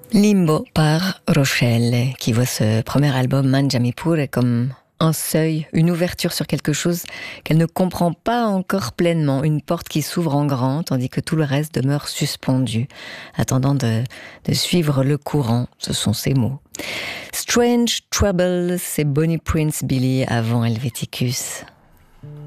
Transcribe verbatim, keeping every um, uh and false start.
Limbo par Rochelle, qui voit ce premier album Mangiami Pure comme un seuil, une ouverture sur quelque chose qu'elle ne comprend pas encore pleinement, une porte qui s'ouvre en grand, tandis que tout le reste demeure suspendu, attendant de, de suivre le courant, ce sont ses mots. Strange Trouble, c'est Bonnie Prince Billy avant Helveticus.